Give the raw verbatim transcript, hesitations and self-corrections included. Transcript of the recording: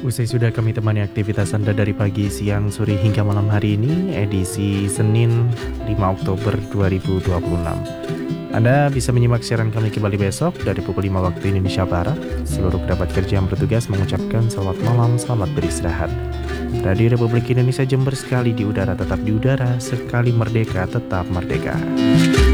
Usai sudah kami temani aktivitas Anda dari pagi, siang, sore hingga malam hari ini, edisi Senin lima Oktober dua ribu dua puluh enam. Anda bisa menyimak siaran kami kembali besok dari pukul lima waktu Indonesia Barat. Seluruh kerabat kerja yang bertugas mengucapkan selamat malam, selamat beristirahat. Radio Republik Indonesia Jember, sekali di udara tetap di udara, sekali merdeka tetap merdeka.